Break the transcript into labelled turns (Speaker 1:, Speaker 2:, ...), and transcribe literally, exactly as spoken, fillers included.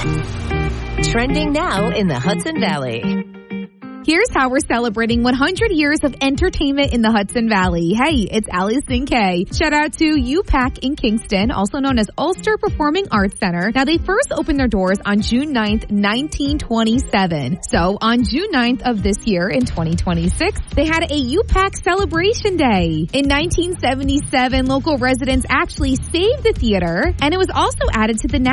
Speaker 1: Trending now in the Hudson Valley.
Speaker 2: Here's how we're celebrating one hundred years of entertainment in the Hudson Valley. Hey, it's Allison Kay. Shout out to U PAC in Kingston, also known as Ulster Performing Arts Center. Now, they first opened their doors on June ninth, nineteen twenty-seven. So, on June ninth of this year, in twenty twenty-six, they had a U PAC celebration day. In nineteen seventy-seven, local residents actually saved the theater, and it was also added to the